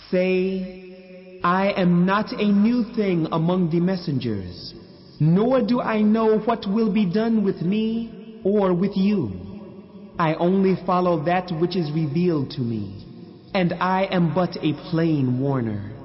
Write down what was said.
Say, I am not a new thing among the messengers, nor do I know what will be done with me or with you. I only follow that which is revealed to me, and I am but a plain warner.